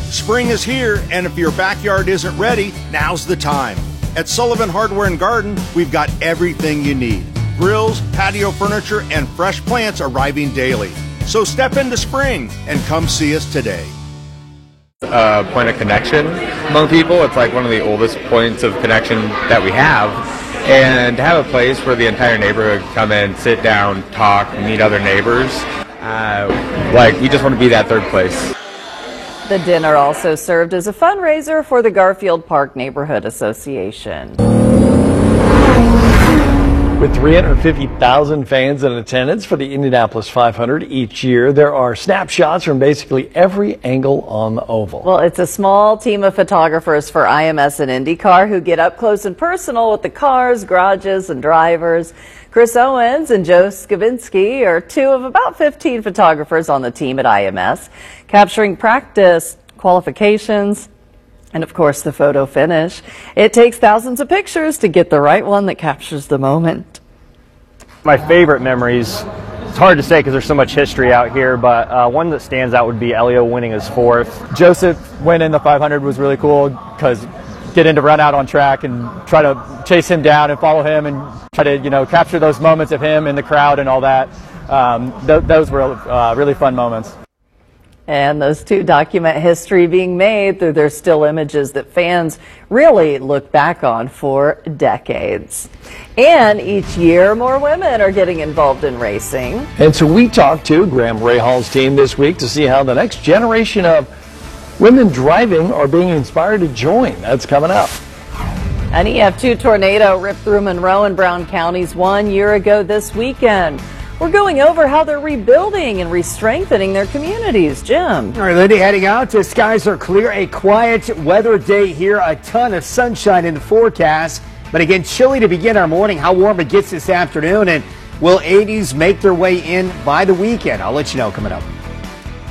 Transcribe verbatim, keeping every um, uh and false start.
Spring is here, and if your backyard isn't ready, now's the time. At Sullivan Hardware and Garden, we've got everything you need. Grills, patio furniture, and fresh plants arriving daily. So step into spring and come see us today. A point of connection among people. It's like one of the oldest points of connection that we have. And to have a place where the entire neighborhood can come in, sit down, talk, meet other neighbors. Uh, like, we just want to be that third place. The dinner also served as a fundraiser for the Garfield Park Neighborhood Association. With three hundred fifty thousand fans in attendance for the Indianapolis five hundred each year, there are snapshots from basically every angle on the oval. Well, it's a small team of photographers for I M S and IndyCar who get up close and personal with the cars, garages, and drivers. Chris Owens and Joe Skavinsky are two of about fifteen photographers on the team at I M S, capturing practice, qualifications, and of course the photo finish. It takes thousands of pictures to get the right one that captures the moment. My favorite memories, it's hard to say because there's so much history out here, but uh, one that stands out would be Elio winning his fourth. Joseph winning the five hundred was really cool because getting to run out on track and try to chase him down and follow him and try to, you know, capture those moments of him in the crowd and all that. Um, th those were uh, really fun moments. And those two document history being made through their still images that fans really look back on for decades. And each year, more women are getting involved in racing. And so we talked to Graham Rahall's team this week to see how the next generation of women driving are being inspired to join. That's coming up. An E F two tornado ripped through Monroe and Brown counties one year ago this weekend. We're going over how they're rebuilding and re-strengthening their communities. Jim. All right, Lindy, heading out to skies are clear. A quiet weather day here. A ton of sunshine in the forecast. But again, chilly to begin our morning. How warm it gets this afternoon. And will eighties make their way in by the weekend? I'll let you know coming up.